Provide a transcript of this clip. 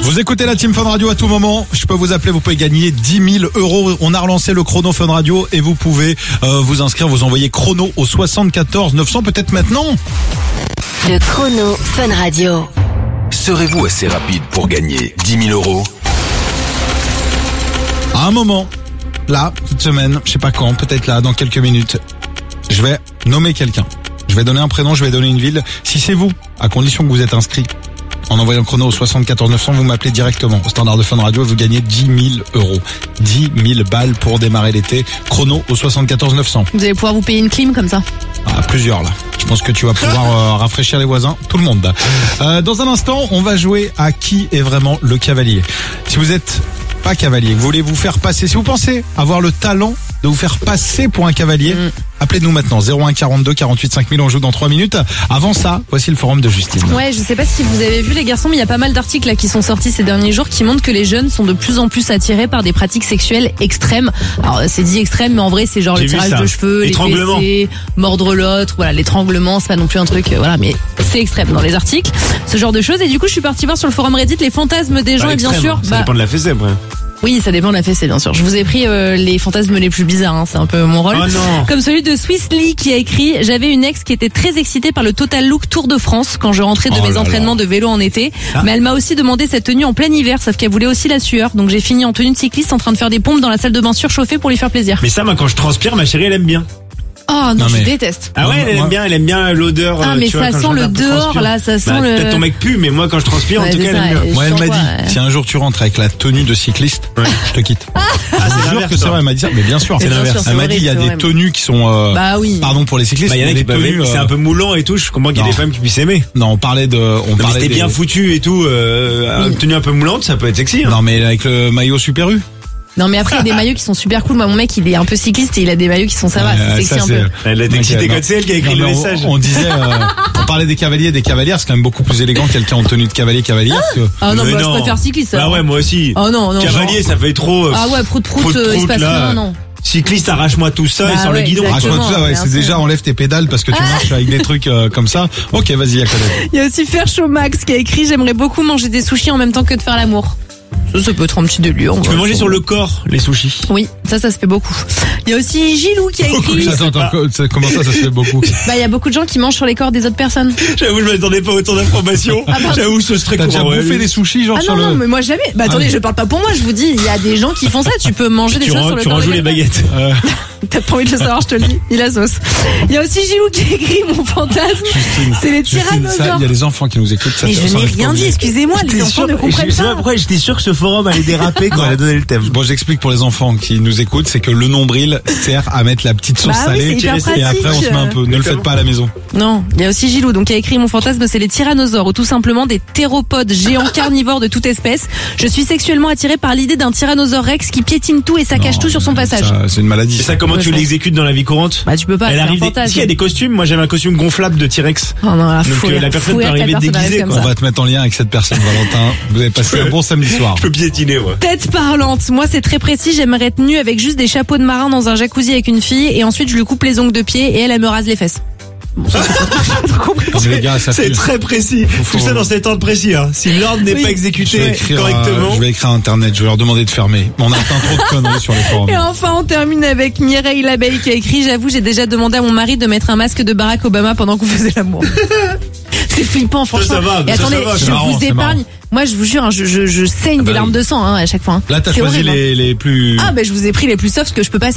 Vous écoutez la Team Fun Radio à tout moment. Je peux vous appeler, vous pouvez gagner 10 000 €. On a relancé le chrono Fun Radio et vous pouvez vous inscrire, vous envoyer chrono au 74 900 peut-être maintenant. Le chrono Fun Radio. Serez-vous assez rapide pour gagner 10 000 €? À un moment, là, cette semaine, je sais pas quand, peut-être là, dans quelques minutes, je vais nommer quelqu'un. Je vais donner un prénom, je vais donner une ville. Si c'est vous, à condition que vous êtes inscrit, en envoyant chrono au 74 900, vous m'appelez directement au standard de Fun Radio et vous gagnez 10 000 €. 10 000 balles pour démarrer l'été. Chrono au 74 900. Vous allez pouvoir vous payer une clim comme ça. Ah, plusieurs là. Je pense que tu vas pouvoir rafraîchir les voisins, tout le monde. Dans un instant, on va jouer à qui est vraiment le cavalier. Si vous êtes pas cavalier, vous voulez vous faire passer, si vous pensez avoir le talent de vous faire passer pour un cavalier, appelez-nous maintenant 01 42 48 5000, on joue dans 3 minutes. Avant ça, voici le forum de Justine. Ouais, je sais pas si vous avez vu les garçons, mais il y a pas mal d'articles là qui sont sortis ces derniers jours qui montrent que les jeunes sont de plus en plus attirés par des pratiques sexuelles extrêmes. Alors c'est dit extrême, mais en vrai c'est genre le tirage de cheveux, les fessées, mordre l'autre, voilà, l'étranglement, c'est pas non plus un truc, voilà, mais c'est extrême dans les articles, ce genre de choses. Et du coup je suis partie voir sur le forum Reddit les fantasmes des gens et bien sûr, ça dépend de la fessée après. Oui, ça dépend de la fessée, bien sûr. Je vous ai pris les fantasmes les plus bizarres, hein, c'est un peu mon rôle. Oh non. Comme celui de Swiss Lee qui a écrit « J'avais une ex qui était très excitée par le Total Look Tour de France quand je rentrais de mes entraînements de vélo en été. Mais elle m'a aussi demandé cette tenue en plein hiver, sauf qu'elle voulait aussi la sueur. Donc j'ai fini en tenue de cycliste en train de faire des pompes dans la salle de bain surchauffée pour lui faire plaisir. » Mais ça, moi, quand je transpire, ma chérie, elle aime bien. Oh non, je déteste. Ah ouais, elle aime bien l'odeur. Ah mais tu vois, ça sent le dehors là, ça sent le... Peut-être ton mec pue, mais moi quand je transpire, en tout cas, elle aime bien. Moi elle m'a dit, si un jour tu rentres avec la tenue de cycliste, je te quitte. C'est jure que c'est vrai, elle m'a dit ça, mais bien sûr, c'est l'inverse. Elle m'a dit il y a des tenues qui sont pardon pour les cyclistes, il y en a qui peuvent, c'est un peu moulant et tout, je comprends qu'il y a des femmes qui puissent aimer. Non, on parlait c'était bien foutu et tout, une tenue un peu moulante, ça peut être sexy. Non mais avec le maillot Super U. Non mais après il y a des maillots qui sont super cool. Moi mon mec il est un peu cycliste et il a des maillots qui sont ça va, c'est sexy un peu. Elle a excité quand c'est elle qui a écrit le message. On disait, on parlait des cavaliers et des cavalières, c'est quand même beaucoup plus élégant quelqu'un en tenue de cavalier-cavalière. Ah non, moi je préfère cycliste. Ah ouais moi aussi. Oh non. Cavalier ça fait trop. Ah ouais prout il se passe rien non. Cycliste, arrache-moi tout ça et sur le guidon. Arrache-moi tout ça, ouais, c'est déjà enlève tes pédales parce que tu marches avec des trucs comme ça. Ok, vas-y, Yacodé. Il y a aussi Faire Chaud Max qui a écrit j'aimerais beaucoup manger des sushis en même temps que de faire l'amour. Ça peut être un petit délire. Tu peux manger sur le corps les sushis. Oui, ça se fait beaucoup. Il y a aussi Gilou qui a écrit. Comment ça se fait beaucoup? Bah il y a beaucoup de gens qui mangent sur les corps des autres personnes. J'avoue, je m'attendais pas autant d'informations. J'avoue, ce serait courant. T'as déjà bouffé des sushis genre sur le... non, mais moi jamais. Bah attendez, je parle pas pour moi, je vous dis, il y a des gens qui font ça, tu peux manger des choses sur le corps. Tu rejoues les baguettes. T'as pas envie de le savoir, je te le dis. Il a sauce. Il y a aussi Gilou qui a écrit mon fantasme. C'est les tyrannosaures. Il y a des enfants qui nous écoutent. Mais je n'ai rien dit, excusez-moi, les enfants ne comprennent pas. Je sais pas pourquoi j'étais sûr que ce forum allait déraper quand elle a donné le thème. Bon, j'explique pour les enfants qui nous écoutent, c'est que le nombril sert à mettre la petite sauce salée et après on se met un peu. Ne le faites pas à la maison. Non, il y a aussi Gilou donc qui a écrit mon fantasme, c'est les tyrannosaures ou tout simplement des théropodes géants carnivores de toute espèce. Je suis sexuellement attirée par l'idée d'un tyrannosaure rex qui piétine tout et saccage tout sur son passage. C'est une maladie. Et ça, comment tu l'exécutes dans la vie courante? Bah tu peux pas. Elle arrive. S'il y a des costumes, moi j'avais un costume gonflable de T-Rex. Oh non, donc la personne peut arriver déguisée. On va te mettre en lien avec cette personne, Valentin. Vous avez passé un bon samedi soir. Je peux piétiner, moi. Tête parlante. Moi c'est très précis. J'aimerais être nue avec juste des chapeaux de marin dans un jacuzzi avec une fille et ensuite je lui coupe les ongles de pied et elle me rase les fesses. Bon, ça, c'est très précis. Tout ça dans cet ordre précis. Hein. Si l'ordre n'est pas exécuté correctement. Je vais écrire à Internet. Je vais leur demander de fermer. On a atteint trop de conneries sur les forums. Et enfin, on termine avec Mireille Labeille qui a écrit j'avoue, j'ai déjà demandé à mon mari de mettre un masque de Barack Obama pendant qu'on faisait l'amour. C'est flippant, franchement. Ça va, et attendez, ça va, je vous épargne. Moi, je vous jure, je saigne des larmes de sang à chaque fois. Là, t'as choisi les plus. Ah, ben je vous ai pris les plus soft que je peux passer.